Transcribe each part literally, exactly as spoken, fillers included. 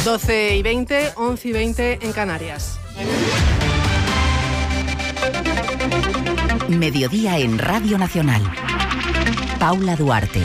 doce y veinte, once y veinte en Canarias. Mediodía en Radio Nacional. Paula Duarte.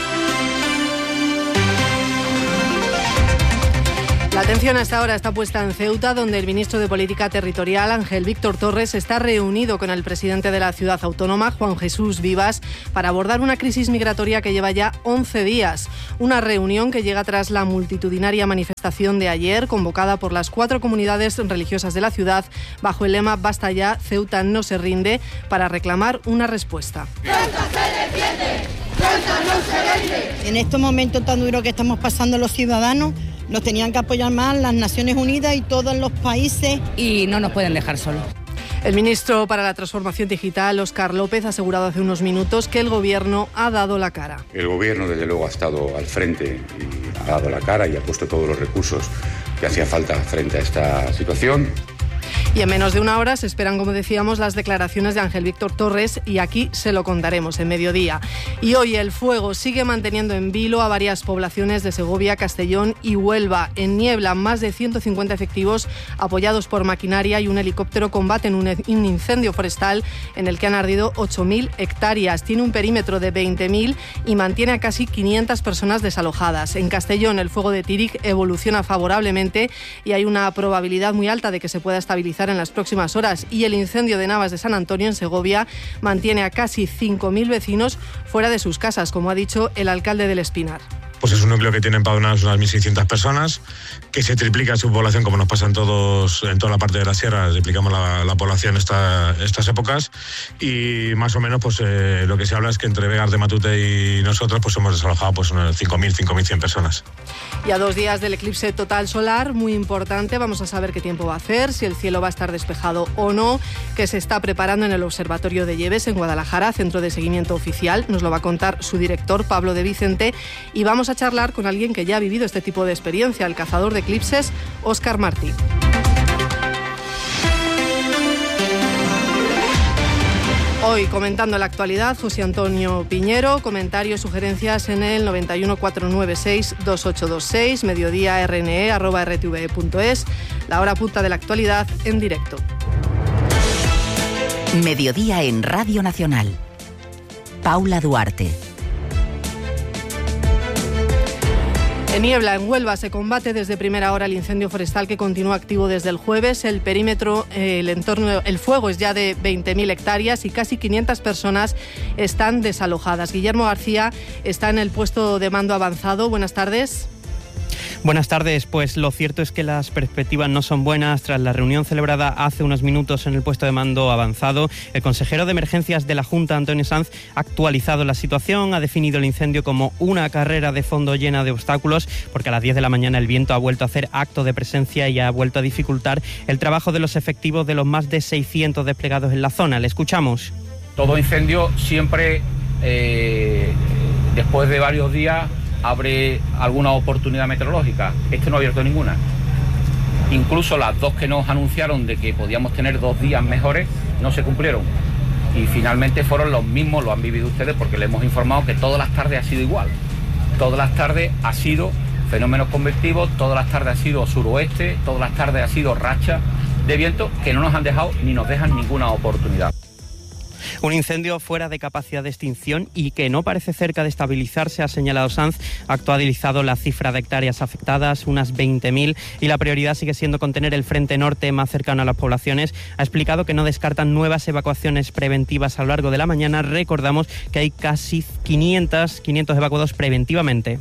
La atención hasta ahora está puesta en Ceuta, donde el ministro de Política Territorial, Ángel Víctor Torres, está reunido con el presidente de la ciudad autónoma, Juan Jesús Vivas, para abordar una crisis migratoria que lleva ya once días. Una reunión que llega tras la multitudinaria manifestación de ayer, convocada por las cuatro comunidades religiosas de la ciudad, bajo el lema «Basta ya, Ceuta no se rinde», para reclamar una respuesta. ¡Ceuta se defiende! ¡Ceuta no se rinde! En estos momentos tan duros que estamos pasando los ciudadanos, nos tenían que apoyar más las Naciones Unidas y todos los países. Y no nos pueden dejar solos. El ministro para la Transformación Digital, Óscar López, ha asegurado hace unos minutos que el Gobierno ha dado la cara. El Gobierno, desde luego, ha estado al frente y ha dado la cara y ha puesto todos los recursos que hacía falta frente a esta situación. Y en menos de una hora se esperan, como decíamos, las declaraciones de Ángel Víctor Torres, y aquí se lo contaremos en mediodía. Y hoy el fuego sigue manteniendo en vilo a varias poblaciones de Segovia, Castellón y Huelva. En Niebla, más de ciento cincuenta efectivos apoyados por maquinaria y un helicóptero combaten un incendio forestal en el que han ardido ocho mil hectáreas. Tiene un perímetro de veinte mil y mantiene a casi quinientas personas desalojadas. En Castellón, el fuego de Tírig evoluciona favorablemente y hay una probabilidad muy alta de que se pueda estabilizar en las próximas horas, y el incendio de Navas de San Antonio en Segovia mantiene a casi cinco mil vecinos fuera de sus casas, como ha dicho el alcalde del Espinar. Pues es un núcleo que tiene empadronadas unas mil seiscientas personas, que se triplica su población, como nos pasa en, todos, en toda la parte de la sierra, triplicamos la, la población esta, estas épocas, y más o menos pues eh, lo que se habla es que entre Vegas de Matute y nosotros pues hemos desalojado pues unas cinco mil, cinco mil cien personas. Y a dos días del eclipse total solar, muy importante, vamos a saber qué tiempo va a hacer, si el cielo va a estar despejado o no, que se está preparando en el Observatorio de Lleves, en Guadalajara, centro de seguimiento oficial. Nos lo va a contar su director, Pablo de Vicente, y vamos a charlar con alguien que ya ha vivido este tipo de experiencia, el cazador de eclipses, Óscar Martí. Hoy comentando la actualidad, José Antonio Piñero, comentarios, sugerencias en el noventa y uno, cuatrocientos noventa y seis, veintiocho veintiséis, mediodía rne arroba r t v punto es, la hora punta de la actualidad en directo. Mediodía en Radio Nacional. Paula Duarte. En Niebla, en Huelva, se combate desde primera hora el incendio forestal que continúa activo desde el jueves. El perímetro, el entorno, el fuego es ya de veinte mil hectáreas y casi quinientas personas están desalojadas. Guillermo García está en el puesto de mando avanzado. Buenas tardes. Buenas tardes. Pues lo cierto es que las perspectivas no son buenas. Tras la reunión celebrada hace unos minutos en el puesto de mando avanzado, el consejero de Emergencias de la Junta, Antonio Sanz, ha actualizado la situación, ha definido el incendio como una carrera de fondo llena de obstáculos, porque a las diez de la mañana el viento ha vuelto a hacer acto de presencia y ha vuelto a dificultar el trabajo de los efectivos de los más de seiscientos desplegados en la zona. Le escuchamos. Todo incendio siempre, eh, después de varios días, abre alguna oportunidad meteorológica. Este no ha abierto ninguna. Incluso las dos que nos anunciaron de que podíamos tener dos días mejores no se cumplieron. Y finalmente fueron los mismos, lo han vivido ustedes, porque les hemos informado que todas las tardes ha sido igual. Todas las tardes ha sido fenómenos convectivos, todas las tardes ha sido suroeste, todas las tardes ha sido racha de viento que no nos han dejado ni nos dejan ninguna oportunidad. Un incendio fuera de capacidad de extinción y que no parece cerca de estabilizarse, ha señalado Sanz. Ha actualizado la cifra de hectáreas afectadas, unas veinte mil, y la prioridad sigue siendo contener el frente norte más cercano a las poblaciones. Ha explicado que no descartan nuevas evacuaciones preventivas a lo largo de la mañana. Recordamos que hay casi quinientos, quinientos evacuados preventivamente.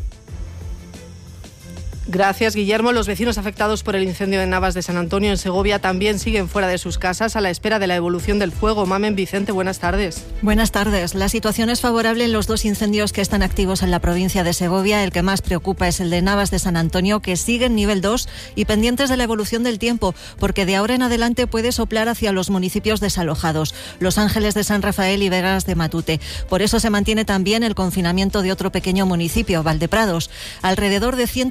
Gracias, Guillermo. Los vecinos afectados por el incendio de Navas de San Antonio en Segovia también siguen fuera de sus casas a la espera de la evolución del fuego. Mamen Vicente, buenas tardes. Buenas tardes. La situación es favorable en los dos incendios que están activos en la provincia de Segovia. El que más preocupa es el de Navas de San Antonio, que sigue en nivel dos y pendientes de la evolución del tiempo, porque de ahora en adelante puede soplar hacia los municipios desalojados, Los Ángeles de San Rafael y Vegas de Matute. Por eso se mantiene también el confinamiento de otro pequeño municipio, Valdeprados. Alrededor de ciento setenta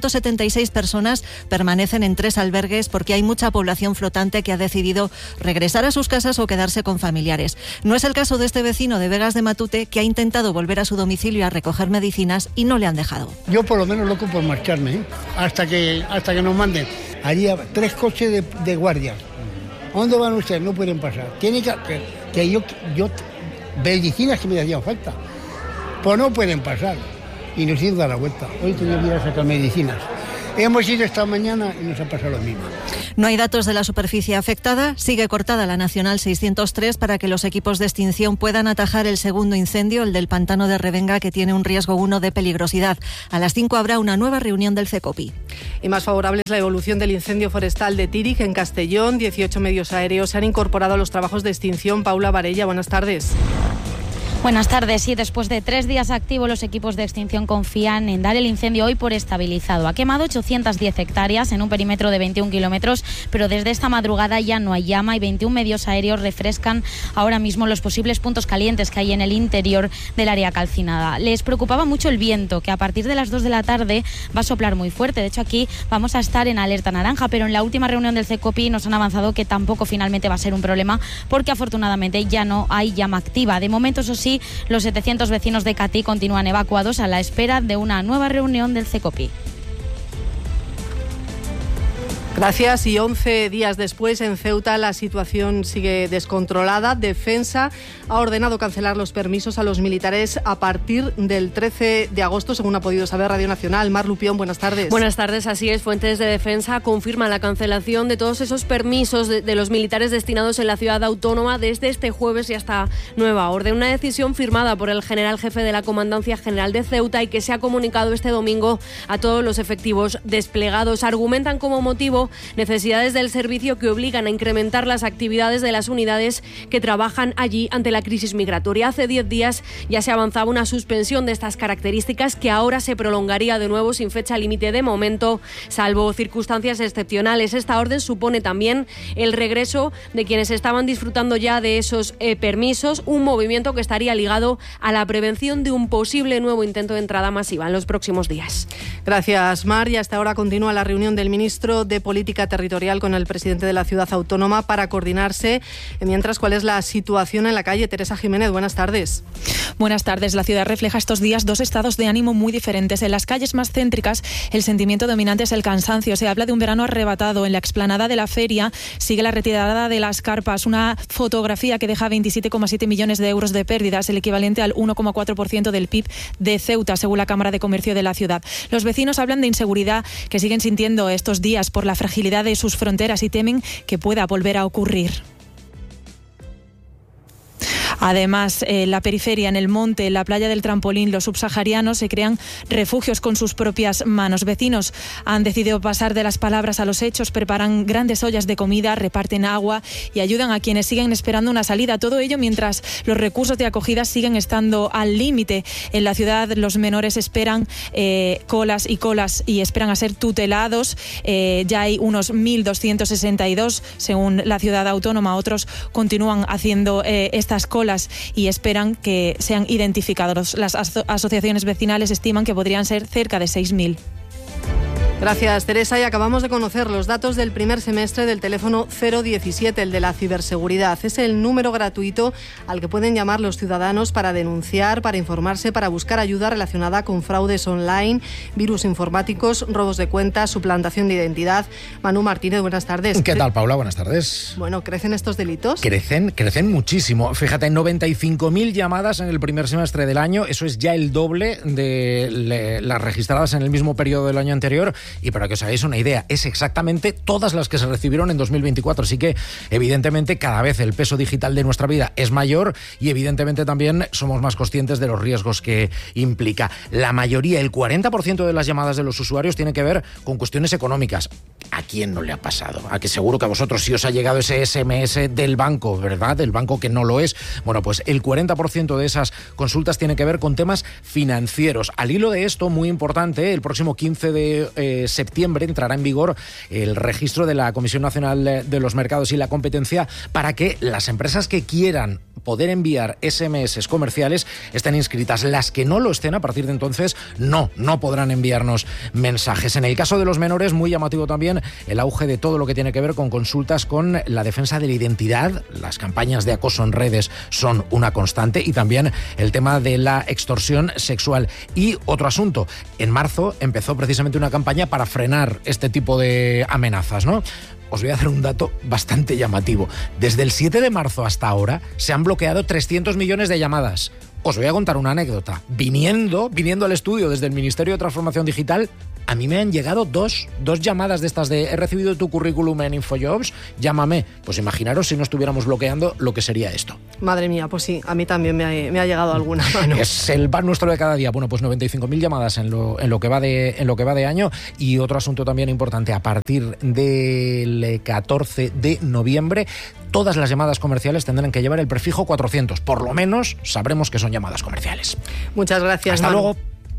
setenta y seis personas permanecen en tres albergues porque hay mucha población flotante que ha decidido regresar a sus casas o quedarse con familiares. No es el caso de este vecino de Vegas de Matute, que ha intentado volver a su domicilio a recoger medicinas y no le han dejado. Yo por lo menos loco por marcharme, ¿eh? hasta que hasta que nos manden. Allí tres coches de, de guardia. ¿A dónde van ustedes? No pueden pasar. Tiene que, que, que yo, yo medicinas que me hacían falta. Pues no pueden pasar. Y nos hemos dado la vuelta. Hoy tenía que ir a sacar medicinas. Hemos ido esta mañana y nos ha pasado lo mismo. No hay datos de la superficie afectada. Sigue cortada la Nacional seiscientos tres para que los equipos de extinción puedan atajar el segundo incendio, el del pantano de Revenga, que tiene un riesgo uno de peligrosidad. A las cinco habrá una nueva reunión del CECOPI. Y más favorable es la evolución del incendio forestal de Tírig, en Castellón. dieciocho medios aéreos se han incorporado a los trabajos de extinción. Paula Varella, buenas tardes. Buenas tardes. Sí, después de tres días activos, los equipos de extinción confían en dar el incendio hoy por estabilizado. Ha quemado ochocientas diez hectáreas en un perímetro de veintiún kilómetros, pero desde esta madrugada ya no hay llama y veintiún medios aéreos refrescan ahora mismo los posibles puntos calientes que hay en el interior del área calcinada. Les preocupaba mucho el viento, que a partir de las dos de la tarde va a soplar muy fuerte. De hecho, aquí vamos a estar en alerta naranja, pero en la última reunión del CECOPI nos han avanzado que tampoco finalmente va a ser un problema, porque afortunadamente ya no hay llama activa. De momento, eso sí, los setecientos vecinos de Catí continúan evacuados a la espera de una nueva reunión del CECOPI. Gracias. Y once días después, en Ceuta la situación sigue descontrolada. Defensa ha ordenado cancelar los permisos a los militares a partir del trece de agosto, según ha podido saber Radio Nacional. Mar Lupión, buenas tardes. Buenas tardes, así es. Fuentes de Defensa confirman la cancelación de todos esos permisos de, de los militares destinados en la ciudad autónoma desde este jueves y hasta nueva orden. Una decisión firmada por el general jefe de la Comandancia General de Ceuta y que se ha comunicado este domingo a todos los efectivos desplegados. Argumentan como motivo necesidades del servicio que obligan a incrementar las actividades de las unidades que trabajan allí ante la crisis migratoria. Hace diez días ya se avanzaba una suspensión de estas características que ahora se prolongaría de nuevo sin fecha límite de momento, salvo circunstancias excepcionales. Esta orden supone también el regreso de quienes estaban disfrutando ya de esos eh, permisos, un movimiento que estaría ligado a la prevención de un posible nuevo intento de entrada masiva en los próximos días. Gracias, Mar. Y hasta ahora continúa la reunión del ministro de Política Territorial con el presidente de la ciudad autónoma para coordinarse. Mientras, ¿cuál es la situación en la calle? Teresa Jiménez, buenas tardes. Buenas tardes. La ciudad refleja estos días dos estados de ánimo muy diferentes. En las calles más céntricas, el sentimiento dominante es el cansancio. Se habla de un verano arrebatado. En la explanada de la feria sigue la retirada de las carpas, una fotografía que deja veintisiete coma siete millones de euros de pérdidas, el equivalente al uno coma cuatro por ciento del P I B de Ceuta, según la Cámara de Comercio de la ciudad. Los vecinos hablan de inseguridad que siguen sintiendo estos días por la fragilidad de sus fronteras y temen que pueda volver a ocurrir. Además, en la periferia, en el monte, en la playa del Trampolín, los subsaharianos se crean refugios con sus propias manos. Vecinos han decidido pasar de las palabras a los hechos, preparan grandes ollas de comida, reparten agua y ayudan a quienes siguen esperando una salida. Todo ello mientras los recursos de acogida siguen estando al límite. En la ciudad los menores esperan eh, colas y colas y esperan a ser tutelados. Eh, ya hay unos mil doscientos sesenta y dos, según la ciudad autónoma. Otros continúan haciendo eh, estas colas y esperan que sean identificados. Las aso- asociaciones vecinales estiman que podrían ser cerca de seis mil. Gracias, Teresa. Y acabamos de conocer los datos del primer semestre del teléfono cero diecisiete, el de la ciberseguridad. Es el número gratuito al que pueden llamar los ciudadanos para denunciar, para informarse, para buscar ayuda relacionada con fraudes online, virus informáticos, robos de cuentas, suplantación de identidad. Manu Martínez, buenas tardes. ¿Qué tal, Paula? Buenas tardes. Bueno, ¿crecen estos delitos? Crecen, crecen muchísimo. Fíjate, noventa y cinco mil llamadas en el primer semestre del año. Eso es ya el doble de le, las registradas en el mismo periodo del año anterior. Y para que os hagáis una idea, es exactamente todas las que se recibieron en dos mil veinticuatro. Así que, evidentemente, cada vez el peso digital de nuestra vida es mayor y, evidentemente, también somos más conscientes de los riesgos que implica. La mayoría, el cuarenta por ciento de las llamadas de los usuarios tiene que ver con cuestiones económicas. ¿A quién no le ha pasado? A que seguro que a vosotros sí os ha llegado ese ese eme ese del banco, ¿verdad? Del banco que no lo es. Bueno, pues el cuarenta por ciento de esas consultas tiene que ver con temas financieros. Al hilo de esto, muy importante, el próximo quince de eh, septiembre entrará en vigor el registro de la Comisión Nacional de los Mercados y la Competencia para que las empresas que quieran poder enviar ese eme ese comerciales estén inscritas. Las que no lo estén, a partir de entonces, no, no podrán enviarnos mensajes. En el caso de los menores, muy llamativo también el auge de todo lo que tiene que ver con consultas con la defensa de la identidad. Las campañas de acoso en redes son una constante y también el tema de la extorsión sexual. Y otro asunto, en marzo empezó precisamente una campaña para frenar este tipo de amenazas, ¿no? Os voy a hacer un dato bastante llamativo. Desde el siete de marzo hasta ahora se han bloqueado trescientos millones de llamadas. Os voy a contar una anécdota. Viniendo, viniendo al estudio desde el Ministerio de Transformación Digital, a mí me han llegado dos, dos llamadas de estas de he recibido tu currículum en InfoJobs, llámame. Pues imaginaros si no estuviéramos bloqueando lo que sería esto. Madre mía, pues sí, a mí también me ha, me ha llegado alguna mano. Es el pan nuestro de cada día. Bueno, pues noventa y cinco mil llamadas en lo, en, lo que va de, en lo que va de año. Y otro asunto también importante, a partir del catorce de noviembre, todas las llamadas comerciales tendrán que llevar el prefijo cuatrocientos. Por lo menos sabremos que son llamadas comerciales. Muchas gracias, Hasta Manu. luego.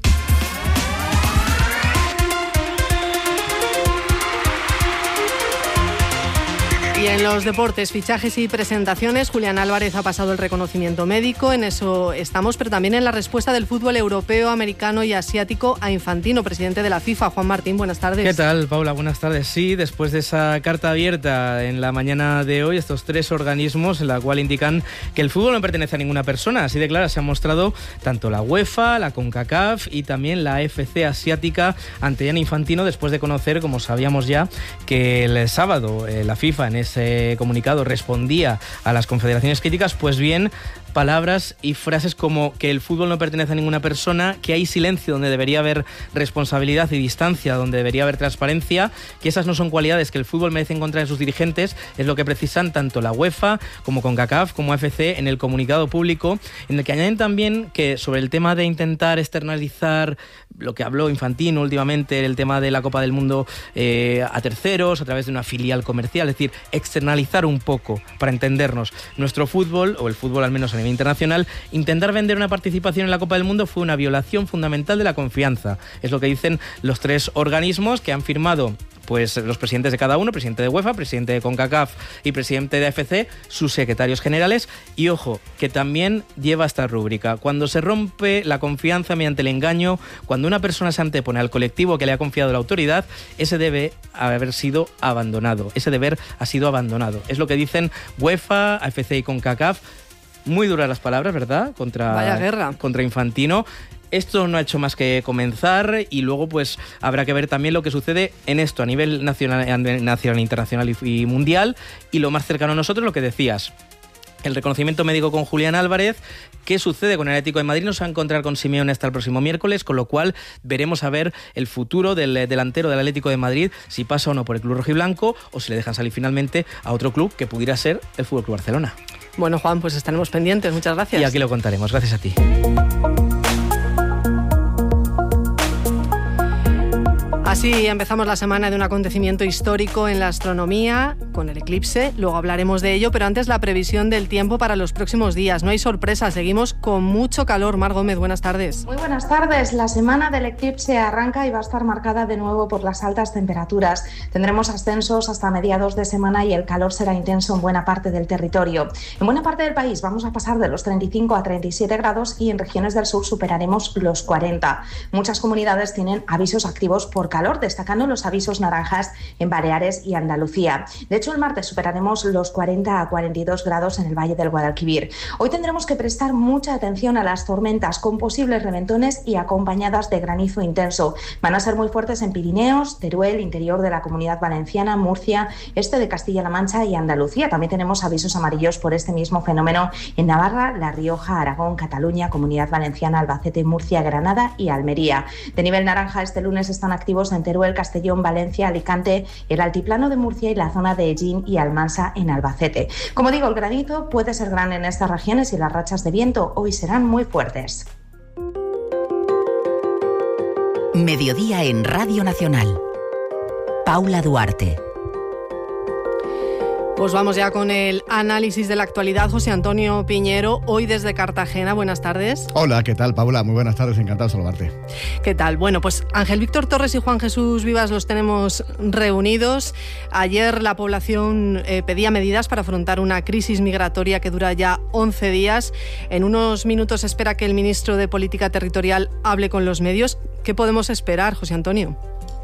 Y en los deportes, fichajes y presentaciones, Julián Álvarez ha pasado el reconocimiento médico, en eso estamos, pero también en la respuesta del fútbol europeo, americano y asiático a Infantino, presidente de la FIFA. Juan Martín, buenas tardes. ¿Qué tal, Paula? Buenas tardes. Sí, después de esa carta abierta en la mañana de hoy, estos tres organismos en la cual indican que el fútbol no pertenece a ninguna persona, así de clara se han mostrado tanto la UEFA, la CONCACAF y también la A F C asiática ante Gianni Infantino, después de conocer, como sabíamos ya, que el sábado eh, la FIFA en ese comunicado respondía a las confederaciones críticas. Pues bien, palabras y frases como que el fútbol no pertenece a ninguna persona, que hay silencio donde debería haber responsabilidad y distancia donde debería haber transparencia, que esas no son cualidades que el fútbol merece encontrar en sus dirigentes, es lo que precisan tanto la UEFA como CONCACAF como A F C en el comunicado público, en el que añaden también que sobre el tema de intentar externalizar lo que habló Infantino últimamente, el tema de la Copa del Mundo eh, a terceros, a través de una filial comercial, es decir, externalizar un poco, para entendernos, nuestro fútbol, o el fútbol al menos a nivel internacional, intentar vender una participación en la Copa del Mundo fue una violación fundamental de la confianza. Es lo que dicen los tres organismos que han firmado, pues los presidentes de cada uno, presidente de UEFA, presidente de CONCACAF y presidente de A F C, sus secretarios generales. Y ojo, que también lleva esta rúbrica: cuando se rompe la confianza mediante el engaño, cuando una persona se antepone al colectivo que le ha confiado la autoridad, ese debe haber sido abandonado, ese deber ha sido abandonado. Es lo que dicen UEFA, A F C y CONCACAF. Muy duras las palabras, ¿verdad? Contra, Vaya guerra. Contra Infantino. Esto no ha hecho más que comenzar y luego pues habrá que ver también lo que sucede en esto a nivel nacional, nacional internacional y, y mundial. Y lo más cercano a nosotros, lo que decías, el reconocimiento médico con Julián Álvarez. ¿Qué sucede con el Atlético de Madrid? Nos va a encontrar con Simeone hasta el próximo miércoles, con lo cual veremos a ver el futuro del delantero del Atlético de Madrid, si pasa o no por el club rojiblanco o si le dejan salir finalmente a otro club que pudiera ser el F C Barcelona. Bueno, Juan, pues estaremos pendientes. Muchas gracias. Y aquí lo contaremos. Gracias a ti. Así empezamos la semana de un acontecimiento histórico en la astronomía, con el eclipse. Luego hablaremos de ello, pero antes la previsión del tiempo para los próximos días. No hay sorpresa, seguimos con mucho calor. Mar Gómez, buenas tardes. Muy buenas tardes. La semana del eclipse arranca y va a estar marcada de nuevo por las altas temperaturas. Tendremos ascensos hasta mediados de semana y el calor será intenso en buena parte del territorio. En buena parte del país vamos a pasar de los treinta y cinco a treinta y siete grados y en regiones del sur superaremos los cuarenta. Muchas comunidades tienen avisos activos por calor, destacando los avisos naranjas en Baleares y Andalucía. De hecho, el martes superaremos los cuarenta a cuarenta y dos grados en el Valle del Guadalquivir. Hoy tendremos que prestar mucha atención a las tormentas con posibles reventones y acompañadas de granizo intenso. Van a ser muy fuertes en Pirineos, Teruel, interior de la Comunidad Valenciana, Murcia, este de Castilla-La Mancha y Andalucía. También tenemos avisos amarillos por este mismo fenómeno en Navarra, La Rioja, Aragón, Cataluña, Comunidad Valenciana, Albacete, Murcia, Granada y Almería. De nivel naranja este lunes están activos en Teruel, Castellón, Valencia, Alicante, el altiplano de Murcia y la zona de Ellín y Almansa en Albacete. Como digo, el granizo puede ser grande en estas regiones y las rachas de viento hoy serán muy fuertes. Mediodía en Radio Nacional. Paula Duarte. Pues vamos ya con el análisis de la actualidad. José Antonio Piñero, hoy desde Cartagena. Buenas tardes. Hola, ¿qué tal, Paula? Muy buenas tardes, encantado de saludarte. ¿Qué tal? Bueno, pues Ángel Víctor Torres y Juan Jesús Vivas los tenemos reunidos. Ayer la población eh, pedía medidas para afrontar una crisis migratoria que dura ya once días. En unos minutos se espera que el ministro de Política Territorial hable con los medios. ¿Qué podemos esperar, José Antonio?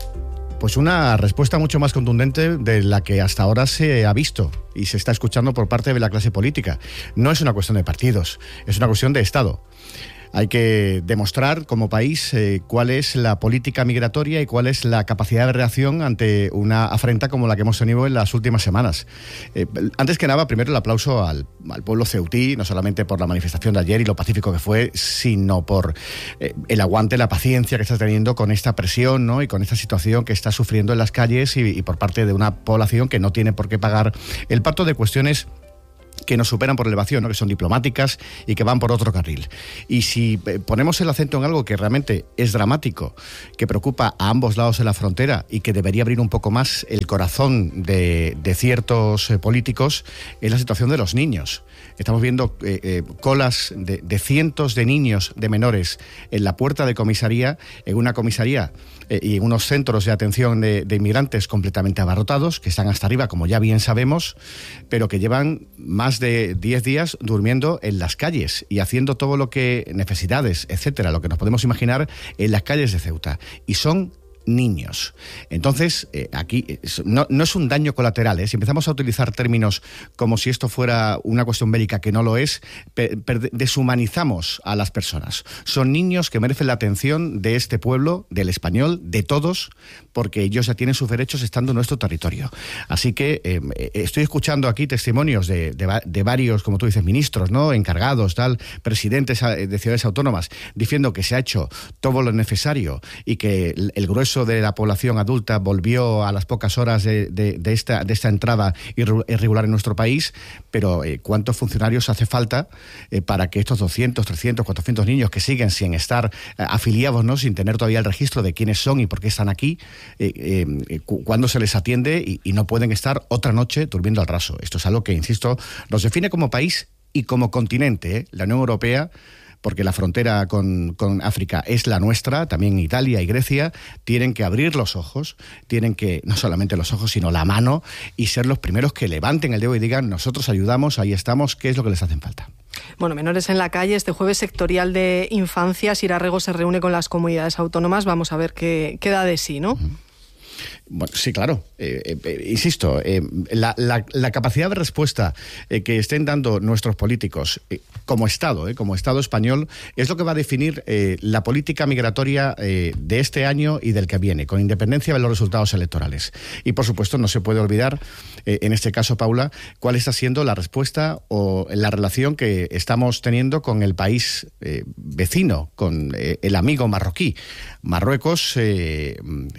Pues una respuesta mucho más contundente de la que hasta ahora se ha visto y se está escuchando por parte de la clase política. No es una cuestión de partidos, es una cuestión de Estado. Hay que demostrar como país eh, cuál es la política migratoria y cuál es la capacidad de reacción ante una afrenta como la que hemos tenido en las últimas semanas. Eh, antes que nada, primero el aplauso al, al pueblo ceutí, no solamente por la manifestación de ayer y lo pacífico que fue, sino por eh, el aguante, la paciencia que está teniendo con esta presión, ¿no? Y con esta situación que está sufriendo en las calles y, y por parte de una población que no tiene por qué pagar el pato de cuestiones que nos superan por elevación, ¿no? Que son diplomáticas y que van por otro carril. Y si ponemos el acento en algo que realmente es dramático, que preocupa a ambos lados de la frontera y que debería abrir un poco más el corazón de, de ciertos eh, políticos, es la situación de los niños. Estamos viendo eh, eh, colas de, de cientos de niños, de menores, en la puerta de comisaría, en una comisaría eh, y en unos centros de atención de, de inmigrantes completamente abarrotados, que están hasta arriba, como ya bien sabemos, pero que llevan más de diez días durmiendo en las calles y haciendo todo lo que, necesidades, etcétera, lo que nos podemos imaginar en las calles de Ceuta. Y son niños. Entonces, eh, aquí no, no es un daño colateral, ¿eh? Si empezamos a utilizar términos como si esto fuera una cuestión bélica, que no lo es, pe- per- deshumanizamos a las personas. Son niños que merecen la atención de este pueblo, del español, de todos, porque ellos ya tienen sus derechos estando en nuestro territorio. Así que eh, estoy escuchando aquí testimonios de, de, de varios, como tú dices, ministros, ¿no? Encargados, tal, presidentes de ciudades autónomas, diciendo que se ha hecho todo lo necesario y que el, el grueso de la población adulta volvió a las pocas horas de, de, de, esta, de esta entrada irregular en nuestro país, pero eh, ¿cuántos funcionarios hace falta eh, para que estos doscientos, trescientos, cuatrocientos niños que siguen sin estar eh, afiliados, ¿no? Sin tener todavía el registro de quiénes son y por qué están aquí, eh, eh, cu- cuándo se les atiende y, y no pueden estar otra noche durmiendo al raso? Esto es algo que, insisto, nos define como país y como continente, ¿eh? La Unión Europea, porque la frontera con, con África es la nuestra, también Italia y Grecia, tienen que abrir los ojos, tienen que, no solamente los ojos, sino la mano, y ser los primeros que levanten el dedo y digan, nosotros ayudamos, ahí estamos, ¿qué es lo que les hacen falta? Bueno, menores en la calle. Este jueves sectorial de infancia, Sira Rego se reúne con las comunidades autónomas. Vamos a ver qué, qué da de sí, ¿no? Uh-huh. Bueno, sí, claro. Eh, eh, insisto, eh, la, la, la capacidad de respuesta eh, que estén dando nuestros políticos eh, como Estado, eh, como Estado español, es lo que va a definir eh, la política migratoria eh, de este año y del que viene, con independencia de los resultados electorales. Y, por supuesto, no se puede olvidar, eh, en este caso, Paula, cuál está siendo la respuesta o la relación que estamos teniendo con el país eh, vecino, con eh, el amigo marroquí. Marruecos... Eh,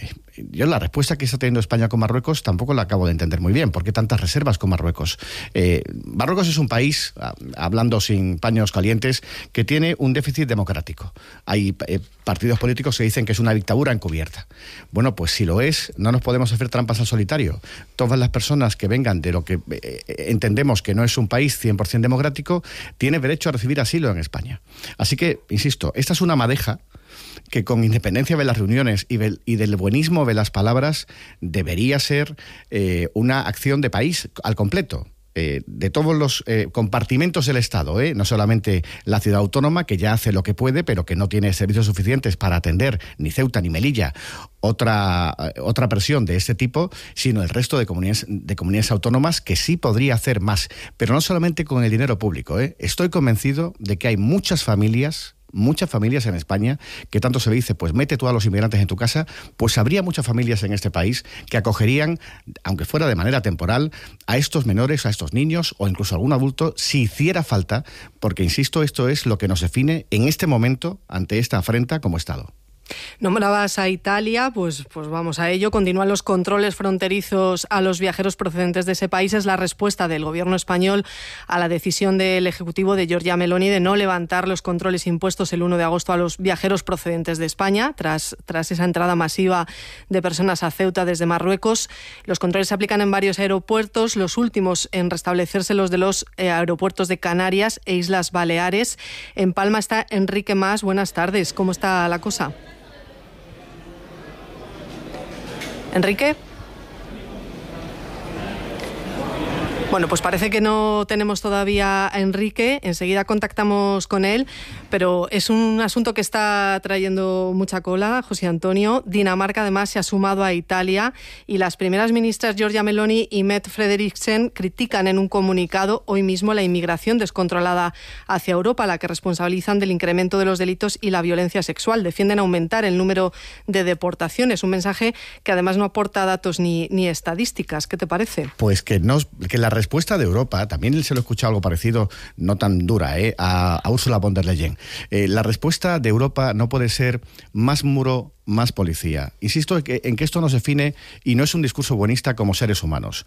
Yo la respuesta que está teniendo España con Marruecos tampoco la acabo de entender muy bien. ¿Por qué tantas reservas con Marruecos? Eh, Marruecos es un país, hablando sin paños calientes, que tiene un déficit democrático. Hay eh, partidos políticos que dicen que es una dictadura encubierta. Bueno, pues si lo es, no nos podemos hacer trampas al solitario. Todas las personas que vengan de lo que eh, entendemos que no es un país cien por ciento democrático, tienen derecho a recibir asilo en España. Así que, insisto, esta es una madeja que, con independencia de las reuniones y del, y del buenismo de las palabras, debería ser eh, una acción de país al completo. Eh, de todos los eh, compartimentos del Estado, ¿eh? No solamente la ciudad autónoma, que ya hace lo que puede, pero que no tiene servicios suficientes para atender ni Ceuta ni Melilla otra, otra presión de este tipo, sino el resto de comunidades, de comunidades autónomas, que sí podría hacer más, pero no solamente con el dinero público, ¿eh? Estoy convencido de que hay muchas familias muchas familias en España, que tanto se dice, pues mete tú a los inmigrantes en tu casa, pues habría muchas familias en este país que acogerían, aunque fuera de manera temporal, a estos menores, a estos niños o incluso a algún adulto, si hiciera falta, porque, insisto, esto es lo que nos define en este momento ante esta afrenta como Estado. Nombrabas a Italia, pues, pues vamos a ello. Continúan los controles fronterizos a los viajeros procedentes de ese país. Es la respuesta del gobierno español a la decisión del Ejecutivo de Giorgia Meloni de no levantar los controles impuestos el uno de agosto a los viajeros procedentes de España, tras, tras esa entrada masiva de personas a Ceuta desde Marruecos. Los controles se aplican en varios aeropuertos, los últimos en restablecerse los de los eh, aeropuertos de Canarias e Islas Baleares. En Palma está Enrique Mas. Buenas tardes. ¿Cómo está la cosa? Enrique. Bueno, pues parece que no tenemos todavía a Enrique, enseguida contactamos con él, pero es un asunto que está trayendo mucha cola, José Antonio. Dinamarca además se ha sumado a Italia y las primeras ministras Giorgia Meloni y Mette Frederiksen critican en un comunicado hoy mismo la inmigración descontrolada hacia Europa, la que responsabilizan del incremento de los delitos y la violencia sexual. Defienden aumentar el número de deportaciones, un mensaje que además no aporta datos ni, ni estadísticas. ¿Qué te parece? Pues que, no, que la respuesta de Europa, también se lo he escuchado algo parecido, no tan dura, ¿eh? a, a Ursula von der Leyen. Eh, la respuesta de Europa no puede ser más muro, más policía. Insisto en que, en que esto nos define y no es un discurso buenista como seres humanos.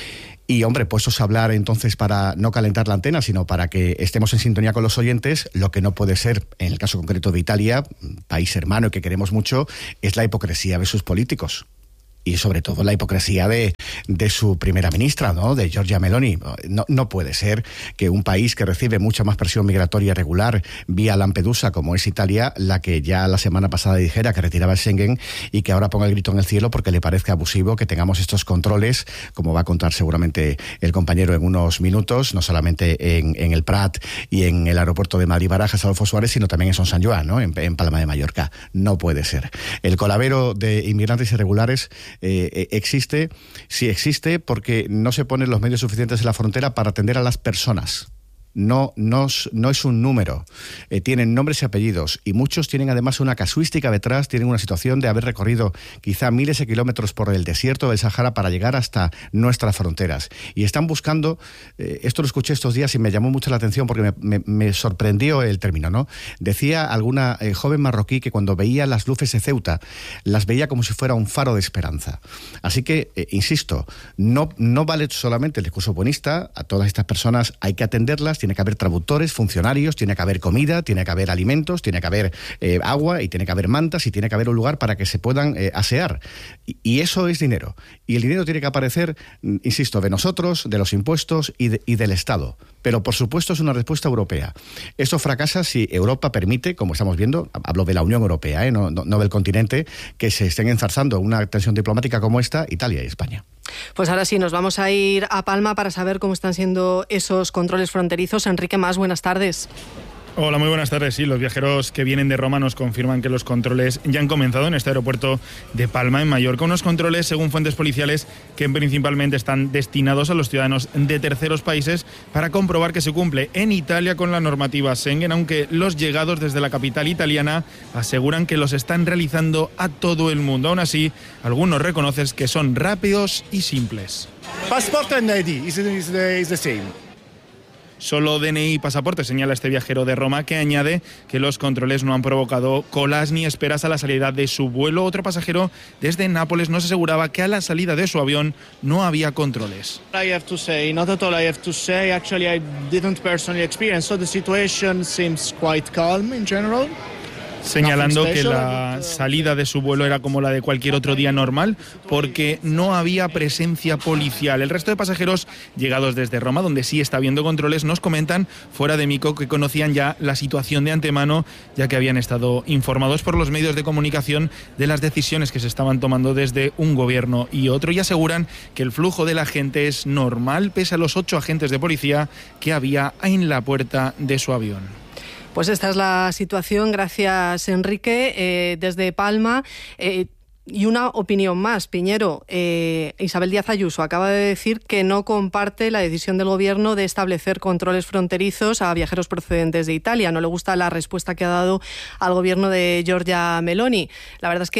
Y, hombre, puestos a hablar entonces para no calentar la antena, sino para que estemos en sintonía con los oyentes, lo que no puede ser, en el caso concreto de Italia, país hermano y que queremos mucho, es la hipocresía de sus políticos. Y sobre todo la hipocresía de, de su primera ministra, ¿no? De Giorgia Meloni. No, no puede ser que un país que recibe mucha más presión migratoria regular vía Lampedusa, como es Italia, la que ya la semana pasada dijera que retiraba el Schengen y que ahora ponga el grito en el cielo porque le parezca abusivo que tengamos estos controles, como va a contar seguramente el compañero en unos minutos, no solamente en, en el Prat y en el aeropuerto de Madrid-Barajas, Adolfo Suárez, sino también en Son Sant Joan, ¿no? En, en Palma de Mallorca. No puede ser. El coladero de inmigrantes irregulares Eh, existe, sí existe, porque no se ponen los medios suficientes en la frontera para atender a las personas. No, no, no es un número, eh, tienen nombres y apellidos y muchos tienen además una casuística detrás, tienen una situación de haber recorrido quizá miles de kilómetros por el desierto del Sahara para llegar hasta nuestras fronteras y están buscando, eh, esto lo escuché estos días y me llamó mucho la atención porque me, me, me sorprendió el término, ¿no? Decía alguna eh, joven marroquí que cuando veía las luces de Ceuta las veía como si fuera un faro de esperanza. Así que, eh, insisto, no, no vale solamente el discurso buenista, a todas estas personas hay que atenderlas, tiene que haber traductores, funcionarios, tiene que haber comida, tiene que haber alimentos, tiene que haber eh, agua y tiene que haber mantas y tiene que haber un lugar para que se puedan eh, asear. Y, y eso es dinero. Y el dinero tiene que aparecer, insisto, de nosotros, de los impuestos y, de, y del Estado. Pero, por supuesto, es una respuesta europea. Esto fracasa si Europa permite, como estamos viendo, hablo de la Unión Europea, ¿eh? no, no, no del continente, que se estén enzarzando una tensión diplomática como esta, Italia y España. Pues ahora sí, nos vamos a ir a Palma para saber cómo están siendo esos controles fronterizos. Enrique Mas, buenas tardes. Hola, muy buenas tardes. Sí, los viajeros que vienen de Roma nos confirman que los controles ya han comenzado en este aeropuerto de Palma, en Mallorca. Unos controles, según fuentes policiales, que principalmente están destinados a los ciudadanos de terceros países para comprobar que se cumple en Italia con la normativa Schengen, aunque los llegados desde la capital italiana aseguran que los están realizando a todo el mundo. Aún así, algunos reconocen que son rápidos y simples. Passport and I D is, is, the, is the same. Solo D N I y pasaporte, señala este viajero de Roma, que añade que los controles no han provocado colas ni esperas a la salida de su vuelo. Otro pasajero desde Nápoles nos aseguraba que a la salida de su avión no había controles. I have to say, not at all I have to say. Actually, I didn't personally experience, so the situation seems quite calm in general. Señalando que la salida de su vuelo era como la de cualquier otro día normal porque no había presencia policial. El resto de pasajeros llegados desde Roma, donde sí está habiendo controles, nos comentan fuera de micro que conocían ya la situación de antemano, ya que habían estado informados por los medios de comunicación de las decisiones que se estaban tomando desde un gobierno y otro, y aseguran que el flujo de la gente es normal pese a los ocho agentes de policía que había en la puerta de su avión. Pues esta es la situación. Gracias, Enrique. Eh, desde Palma. Eh, Y una opinión más, Piñero. Eh, Isabel Díaz Ayuso acaba de decir que no comparte la decisión del Gobierno de establecer controles fronterizos a viajeros procedentes de Italia. No le gusta la respuesta que ha dado al Gobierno de Giorgia Meloni. La verdad es que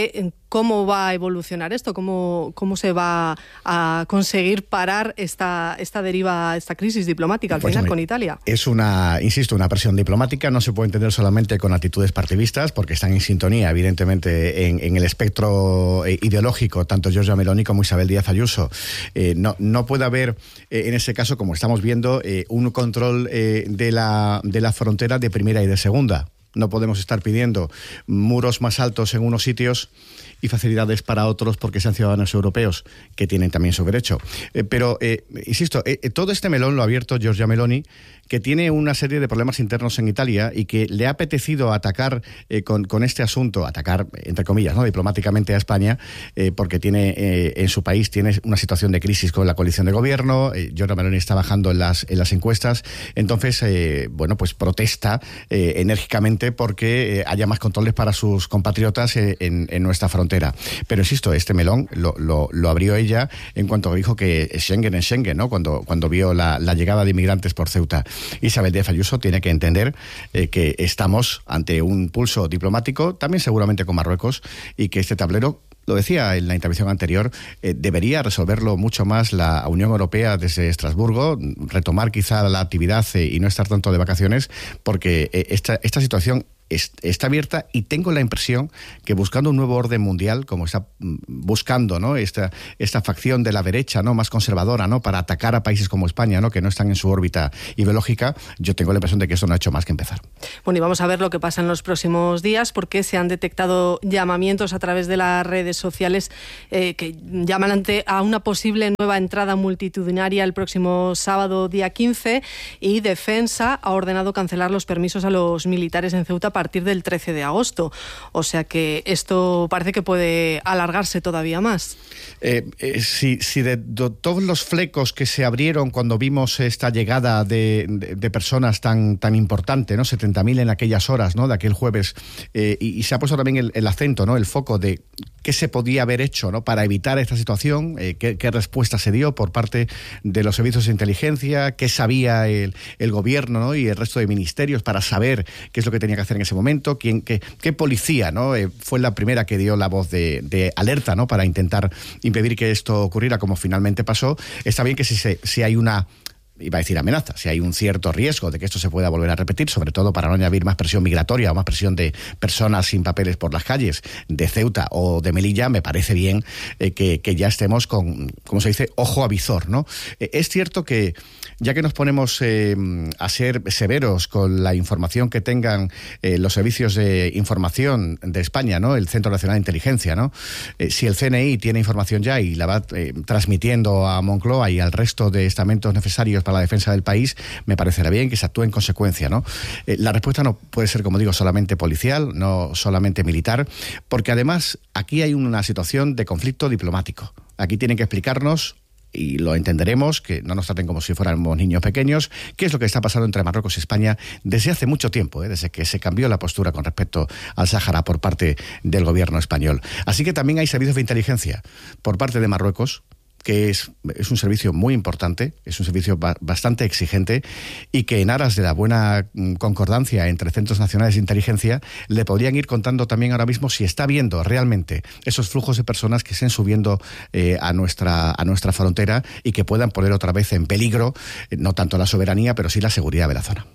¿Cómo va a evolucionar esto? ¿Cómo, cómo se va a conseguir parar esta, esta deriva, esta crisis diplomática al pues final hombre, con Italia? Es una, insisto, una presión diplomática. No se puede entender solamente con actitudes partidistas, porque están en sintonía, evidentemente, en, en el espectro ideológico, tanto Giorgia Meloni como Isabel Díaz Ayuso. Eh, no, no puede haber, eh, en ese caso, como estamos viendo, eh, un control eh, de, la, de la frontera de primera y de segunda. No podemos estar pidiendo muros más altos en unos sitios y facilidades para otros porque sean ciudadanos europeos, que tienen también su derecho. Eh, pero, eh, insisto, eh, todo este melón lo ha abierto Giorgia Meloni, que tiene una serie de problemas internos en Italia y que le ha apetecido atacar eh, con, con este asunto, atacar, entre comillas, ¿no?, diplomáticamente a España, eh, porque tiene eh, en su país tiene una situación de crisis con la coalición de gobierno. eh, Giorgia Meloni está bajando en las, en las encuestas, entonces, eh, bueno, pues protesta eh, enérgicamente porque eh, haya más controles para sus compatriotas eh, en, en nuestra frontera. Pero insisto, este melón lo, lo, lo abrió ella en cuanto dijo que Schengen es Schengen, ¿no?, cuando, cuando vio la, la llegada de inmigrantes por Ceuta. Isabel Díaz Ayuso tiene que entender eh, que estamos ante un pulso diplomático, también seguramente con Marruecos, y que este tablero, lo decía en la intervención anterior, eh, debería resolverlo mucho más la Unión Europea desde Estrasburgo, retomar quizá la actividad eh, y no estar tanto de vacaciones, porque eh, esta, esta situación está abierta y tengo la impresión que buscando un nuevo orden mundial, como está buscando, ¿no?, esta, esta facción de la derecha, ¿no?, más conservadora, ¿no?, para atacar a países como España, ¿no?, que no están en su órbita ideológica, yo tengo la impresión de que eso no ha hecho más que empezar. Bueno, y vamos a ver lo que pasa en los próximos días, porque se han detectado llamamientos a través de las redes sociales eh, que llaman ante a una posible nueva entrada multitudinaria el próximo sábado, día quince, y Defensa ha ordenado cancelar los permisos a los militares en Ceuta a partir del trece de agosto. O sea que esto parece que puede alargarse todavía más. Eh, eh, si, si de, de todos los flecos que se abrieron cuando vimos esta llegada de, de, de personas tan, tan importante, ¿no?, setenta mil en aquellas horas, ¿no?, de aquel jueves, eh, y, y se ha puesto también el, el acento, ¿no?, el foco de qué se podía haber hecho, ¿no?, para evitar esta situación, eh, qué, qué respuesta se dio por parte de los servicios de inteligencia, qué sabía el, el gobierno, ¿no?, y el resto de ministerios para saber qué es lo que tenía que hacer en ese momento, quién, qué, qué policía, ¿no?, eh, fue la primera que dio la voz de, de alerta, ¿no?, para intentar impedir que esto ocurriera, como finalmente pasó. Está bien que si, se, si hay una, iba a decir amenaza, si hay un cierto riesgo de que esto se pueda volver a repetir, sobre todo para no añadir más presión migratoria o más presión de personas sin papeles por las calles de Ceuta o de Melilla, me parece bien eh, que, que ya estemos con, como se dice, ojo a visor, ¿no? Eh, es cierto que ya que nos ponemos eh, a ser severos con la información que tengan eh, los servicios de información de España, ¿no?, el Centro Nacional de Inteligencia, ¿no?, eh, si el C N I tiene información ya y la va eh, transmitiendo a Moncloa y al resto de estamentos necesarios para la defensa del país, me parecerá bien que se actúe en consecuencia, ¿no? Eh, la respuesta no puede ser, como digo, solamente policial, no solamente militar, porque además aquí hay una situación de conflicto diplomático. Aquí tienen que explicarnos, y lo entenderemos, que no nos traten como si fuéramos niños pequeños, qué es lo que está pasando entre Marruecos y España desde hace mucho tiempo, ¿eh? desde que se cambió la postura con respecto al Sáhara por parte del gobierno español. Así que también hay servicios de inteligencia por parte de Marruecos, que es, es un servicio muy importante, es un servicio ba- bastante exigente, y que en aras de la buena concordancia entre centros nacionales de inteligencia le podrían ir contando también ahora mismo si está viendo realmente esos flujos de personas que estén subiendo eh, a, nuestra, a nuestra frontera y que puedan poner otra vez en peligro eh, no tanto la soberanía, pero sí la seguridad de la zona.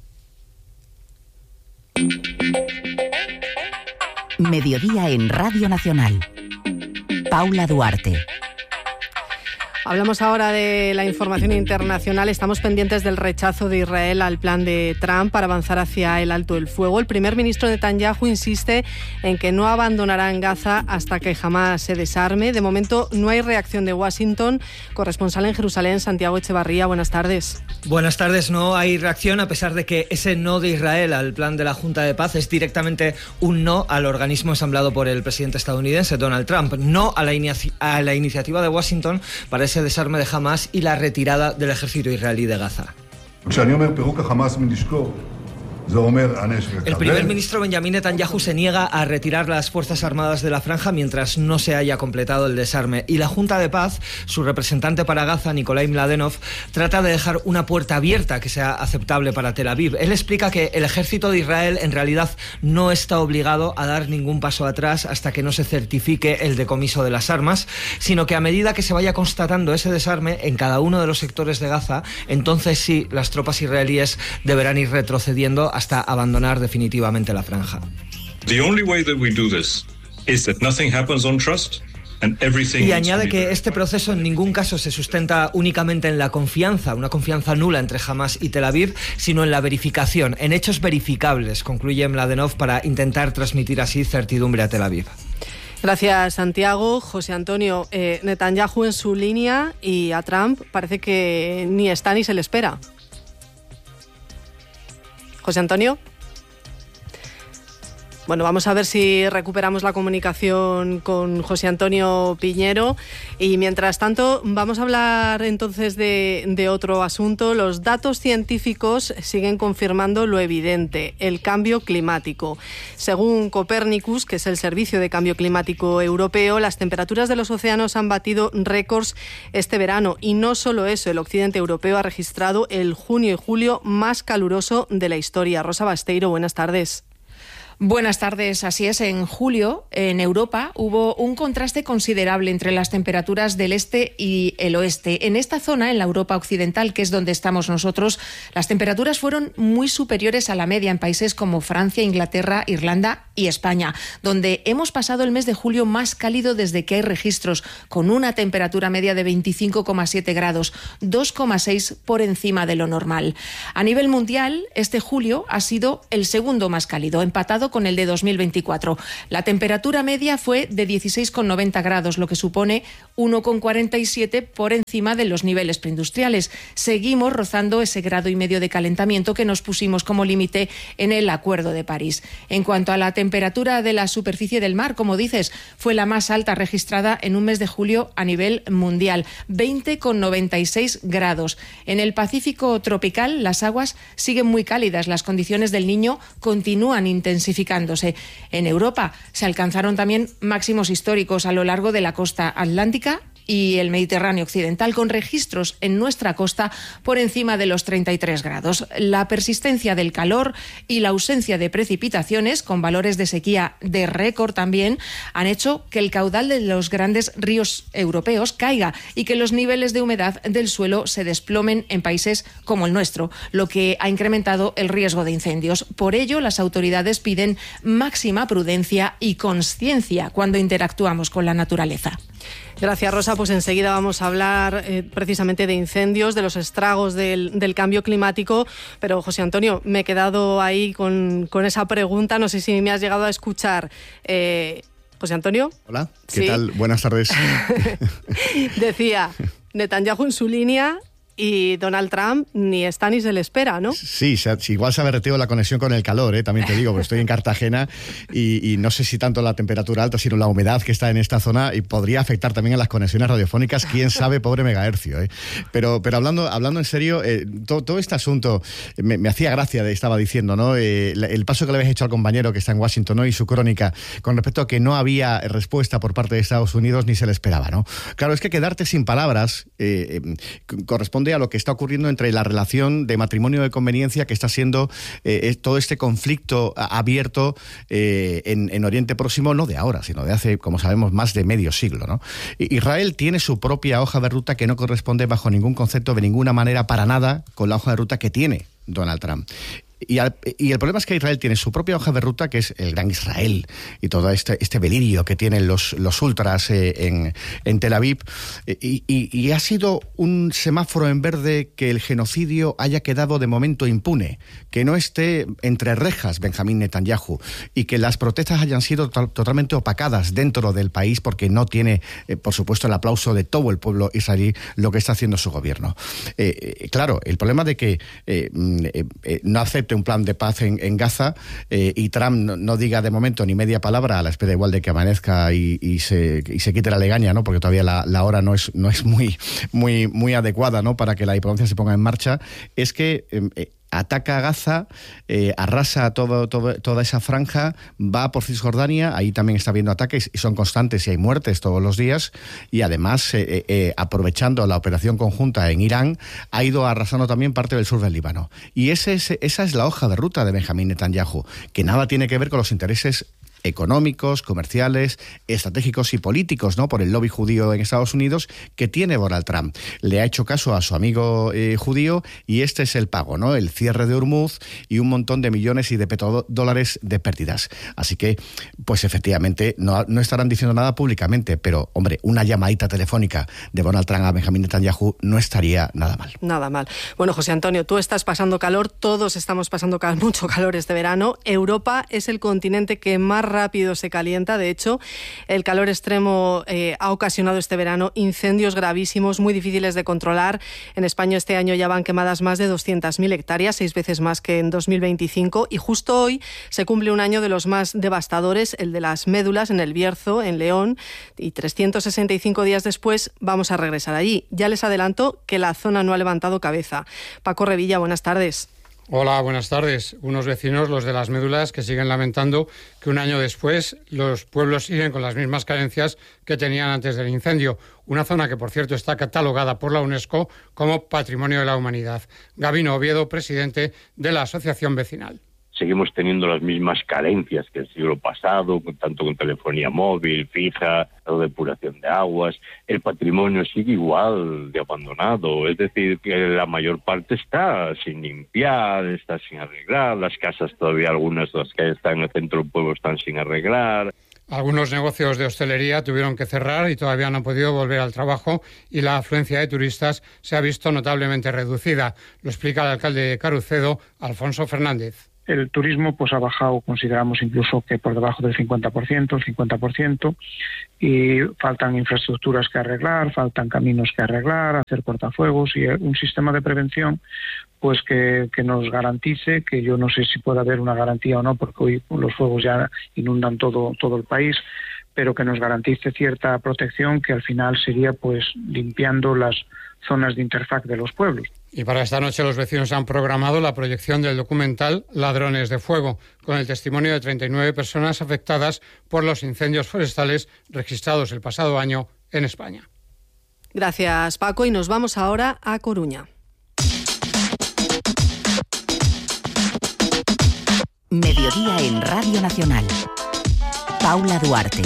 Mediodía en Radio Nacional. Paula Duarte. Hablamos ahora de la información internacional. Estamos pendientes del rechazo de Israel al plan de Trump para avanzar hacia el alto el fuego. El primer ministro Netanyahu insiste en que no abandonarán Gaza hasta que Hamás se desarme. De momento no hay reacción de Washington. Corresponsal en Jerusalén, Santiago Echevarría, buenas tardes. Buenas tardes. No hay reacción, a pesar de que ese no de Israel al plan de la Junta de Paz es directamente un no al organismo ensamblado por el presidente estadounidense Donald Trump. No a la, inici- a la iniciativa de Washington para ese desarme de Hamás y la retirada del ejército israelí de Gaza. El primer ministro Benjamin Netanyahu se niega a retirar las Fuerzas Armadas de la franja mientras no se haya completado el desarme. Y la Junta de Paz, su representante para Gaza, Nikolai Mladenov, trata de dejar una puerta abierta que sea aceptable para Tel Aviv. Él explica que el ejército de Israel en realidad no está obligado a dar ningún paso atrás hasta que no se certifique el decomiso de las armas, sino que a medida que se vaya constatando ese desarme en cada uno de los sectores de Gaza, entonces sí, las tropas israelíes deberán ir retrocediendo hasta abandonar definitivamente la franja. The only way that we do this is that nothing happens on trust. Y añade que este proceso en ningún caso se sustenta únicamente en la confianza, una confianza nula entre Hamas y Tel Aviv, sino en la verificación, en hechos verificables, concluye Mladenov, para intentar transmitir así certidumbre a Tel Aviv. Gracias, Santiago. José Antonio, eh, Netanyahu en su línea y a Trump parece que ni está ni se le espera. José Antonio. Bueno, vamos a ver si recuperamos la comunicación con José Antonio Piñero. Y mientras tanto, vamos a hablar entonces de, de otro asunto. Los datos científicos siguen confirmando lo evidente, el cambio climático. Según Copernicus, que es el Servicio de Cambio Climático Europeo, las temperaturas de los océanos han batido récords este verano. Y no solo eso, el occidente europeo ha registrado el junio y julio más caluroso de la historia. Rosa Basteiro, buenas tardes. Buenas tardes. Así es, en julio en Europa hubo un contraste considerable entre las temperaturas del este y el oeste. En esta zona, en la Europa occidental, que es donde estamos nosotros, las temperaturas fueron muy superiores a la media en países como Francia, Inglaterra, Irlanda y España, donde hemos pasado el mes de julio más cálido desde que hay registros, con una temperatura media de veinticinco coma siete grados, dos coma seis por encima de lo normal. A nivel mundial, este julio ha sido el segundo más cálido, empatado con el de dos mil veinticuatro. La temperatura media fue de dieciséis coma noventa grados, lo que supone uno coma cuarenta y siete por encima de los niveles preindustriales. Seguimos rozando ese grado y medio de calentamiento que nos pusimos como límite en el Acuerdo de París. En cuanto a la temperatura de la superficie del mar, como dices, fue la más alta registrada en un mes de julio a nivel mundial, veinte coma noventa y seis grados. En el Pacífico tropical, las aguas siguen muy cálidas, las condiciones del Niño continúan intensificándose. En Europa se alcanzaron también máximos históricos a lo largo de la costa atlántica y el Mediterráneo occidental, con registros en nuestra costa por encima de los treinta y tres grados. La persistencia del calor y la ausencia de precipitaciones, con valores de sequía de récord también, han hecho que el caudal de los grandes ríos europeos caiga y que los niveles de humedad del suelo se desplomen en países como el nuestro, lo que ha incrementado el riesgo de incendios. Por ello, las autoridades piden máxima prudencia y consciencia cuando interactuamos con la naturaleza. Gracias, Rosa. Pues enseguida vamos a hablar eh, precisamente de incendios, de los estragos del, del cambio climático. Pero, José Antonio, me he quedado ahí con, con esa pregunta. No sé si me has llegado a escuchar. Eh, José Antonio. Hola, ¿qué ¿Sí? tal? Buenas tardes. Decía, Netanyahu en su línea y Donald Trump ni está ni se le espera, ¿no? Sí, se ha, igual se ha derretido la conexión con el calor, ¿eh? También te digo, porque estoy en Cartagena y, y no sé si tanto la temperatura alta, sino la humedad que está en esta zona y podría afectar también a las conexiones radiofónicas, quién sabe, pobre megahercio, ¿eh? Pero, pero hablando, hablando en serio, eh, todo, todo este asunto me, me hacía gracia, estaba diciendo, ¿no? Eh, el paso que le habéis hecho al compañero que está en Washington, ¿no? Y su crónica con respecto a que no había respuesta por parte de Estados Unidos ni se le esperaba, ¿no? Claro, es que quedarte sin palabras eh, eh, corresponde a lo que está ocurriendo entre la relación de matrimonio de conveniencia que está siendo eh, todo este conflicto abierto eh, en, en Oriente Próximo, no de ahora, sino de hace, como sabemos, más de medio siglo, ¿no? Israel tiene su propia hoja de ruta que no corresponde bajo ningún concepto, de ninguna manera, para nada, con la hoja de ruta que tiene Donald Trump. Y, al, y el problema es que Israel tiene su propia hoja de ruta, que es el Gran Israel, y todo este, este delirio que tienen los, los ultras eh, en, en Tel Aviv. Y, y, y ha sido un semáforo en verde que el genocidio haya quedado de momento impune, que no esté entre rejas Benjamín Netanyahu y que las protestas hayan sido to- totalmente opacadas dentro del país porque no tiene, eh, por supuesto, el aplauso de todo el pueblo israelí lo que está haciendo su gobierno. Eh, eh, claro, el problema de que eh, eh, eh, no acepte un plan de paz en, en Gaza eh, y Trump no, no diga de momento ni media palabra, a la espera igual de que amanezca y, y, se, y se quite la legaña, ¿no? Porque todavía la, la hora no es, no es muy, muy, muy adecuada, ¿no? Para que la diplomacia se ponga en marcha, es que eh, ataca a Gaza, eh, arrasa todo, todo, toda esa franja, va por Cisjordania, ahí también está habiendo ataques y son constantes y hay muertes todos los días, y además, eh, eh, aprovechando la operación conjunta en Irán, ha ido arrasando también parte del sur del Líbano. Y ese es, esa es la hoja de ruta de Benjamín Netanyahu, que nada tiene que ver con los intereses económicos, comerciales, estratégicos y políticos, ¿no?, por el lobby judío en Estados Unidos que tiene Donald Trump. Le ha hecho caso a su amigo eh, judío y este es el pago, ¿no?, el cierre de Hormuz y un montón de millones y de petrodólares de pérdidas. Así que, pues efectivamente, no, no estarán diciendo nada públicamente, pero, hombre, una llamadita telefónica de Donald Trump a Benjamín Netanyahu no estaría nada mal. Nada mal. Bueno, José Antonio, tú estás pasando calor, todos estamos pasando cal- mucho calor este verano. Europa es el continente que más rápido se calienta. De hecho, el calor extremo eh, ha ocasionado este verano incendios gravísimos, muy difíciles de controlar. En España este año ya van quemadas más de doscientas mil hectáreas, seis veces más que en dos mil veinticinco. Y justo hoy se cumple un año de los más devastadores, el de las médulas en el Bierzo, en León. Y trescientos sesenta y cinco días después vamos a regresar allí. Ya les adelanto que la zona no ha levantado cabeza. Paco Revilla, buenas tardes. Hola, buenas tardes. Unos vecinos, los de las médulas, que siguen lamentando que un año después los pueblos siguen con las mismas carencias que tenían antes del incendio. Una zona que, por cierto, está catalogada por la UNESCO como Patrimonio de la Humanidad. Gabino Oviedo, presidente de la Asociación Vecinal. Seguimos teniendo las mismas carencias que el siglo pasado, tanto con telefonía móvil, fija, o depuración de aguas. El patrimonio sigue igual de abandonado, es decir, que la mayor parte está sin limpiar, está sin arreglar, las casas todavía, algunas de las que están en el centro del pueblo están sin arreglar. Algunos negocios de hostelería tuvieron que cerrar y todavía no han podido volver al trabajo y la afluencia de turistas se ha visto notablemente reducida. Lo explica el alcalde de Carucedo, Alfonso Fernández. El turismo pues ha bajado, consideramos incluso que por debajo del cincuenta por ciento, el cincuenta por ciento, y faltan infraestructuras que arreglar, faltan caminos que arreglar, hacer cortafuegos y un sistema de prevención pues que, que nos garantice, que yo no sé si puede haber una garantía o no, porque hoy los fuegos ya inundan todo, todo el país, pero que nos garantice cierta protección que al final sería pues limpiando las zonas de interfaz de los pueblos. Y para esta noche los vecinos han programado la proyección del documental Ladrones de Fuego, con el testimonio de treinta y nueve personas afectadas por los incendios forestales registrados el pasado año en España. Gracias, Paco, y nos vamos ahora a Coruña. Mediodía en Radio Nacional. Paula Duarte.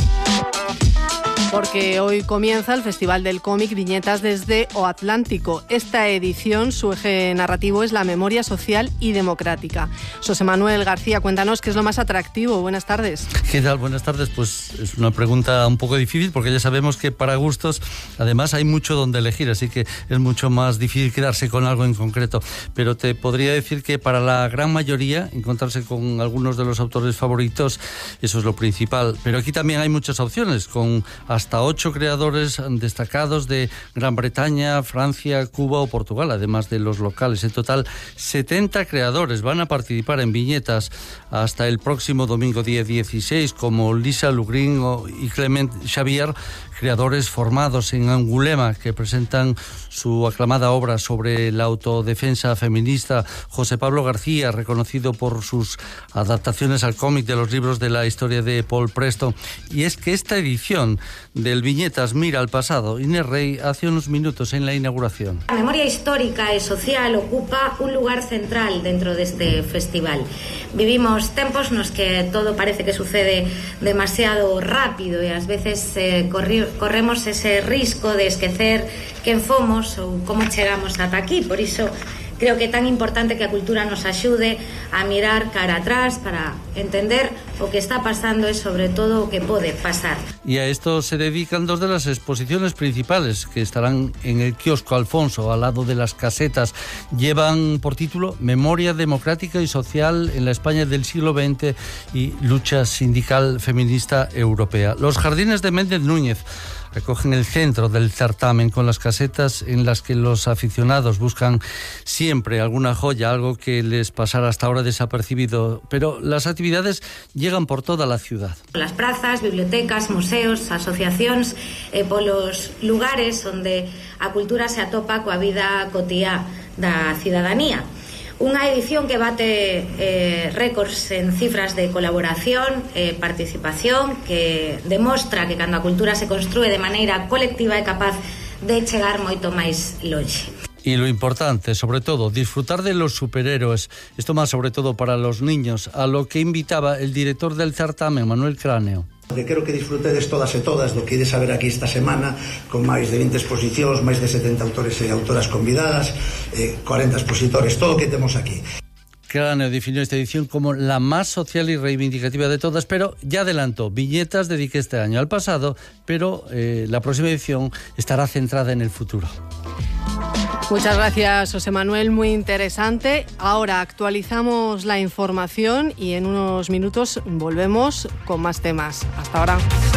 Porque hoy comienza el Festival del Cómic Viñetas desde O Atlántico. Esta edición, su eje narrativo es la memoria social y democrática. José Manuel García, cuéntanos qué es lo más atractivo. Buenas tardes. ¿Qué tal? Buenas tardes. Pues es una pregunta un poco difícil porque ya sabemos que para gustos, además, hay mucho donde elegir, así que es mucho más difícil quedarse con algo en concreto. Pero te podría decir que para la gran mayoría, encontrarse con algunos de los autores favoritos, eso es lo principal. Pero aquí también hay muchas opciones, con hasta ocho creadores destacados de Gran Bretaña, Francia, Cuba o Portugal, además de los locales. En total, setenta creadores van a participar en viñetas hasta el próximo domingo día dieciséis, como Lisa Lugrin y Clement Xavier, creadores formados en Angulema, que presentan su aclamada obra sobre la autodefensa feminista. José Pablo García, reconocido por sus adaptaciones al cómic de los libros de la historia de Paul Preston. Y es que esta edición del Viñetas mira al pasado. Inés Rey, hace unos minutos en la inauguración. La memoria histórica y social ocupa un lugar central dentro de este festival. Vivimos tempos nos que todo parece que sucede demasiado rápido y a veces eh, corri- corremos ese risco de esquecer quen fomos ou como chegamos ata aquí. Por iso creo que é tan importante que a cultura nos axude a mirar cara atrás para entender o que está pasando e sobre todo o que pode pasar. Y a esto se dedican dos de las exposiciones principales que estarán en el kiosco Alfonso, al lado de las casetas. Llevan por título Memoria democrática y social en la España del siglo veinte y lucha sindical feminista europea. Los jardines de Méndez Núñez recogen el centro del certamen con las casetas en las que los aficionados buscan siempre alguna joya, algo que les pasara hasta ahora desapercibido, pero las actividades llegan por toda la ciudad. Las prazas, bibliotecas, museos, asociacións e polos lugares onde a cultura se atopa coa vida cotiá da cidadanía. Unha edición que bate eh, récords en cifras de colaboración, eh, participación, que demostra que cando a cultura se construe de maneira colectiva é capaz de chegar moito máis longe. Y lo importante, sobre todo, disfrutar de los superhéroes, esto más sobre todo para los niños, a lo que invitaba el director del certamen, Manuel Cráneo. Que quero que disfrutedes todas e todas do que ides a ver aquí esta semana, con máis de vinte exposicións, máis de setenta autores e autoras convidadas, eh, cuarenta expositores, todo o que temos aquí. Cráneo definió esta edición como la más social y reivindicativa de todas, pero ya adelantó, viñetas dediqué este año al pasado, pero eh, la próxima edición estará centrada en el futuro. Muchas gracias, José Manuel, muy interesante. Ahora actualizamos la información y en unos minutos volvemos con más temas. Hasta ahora.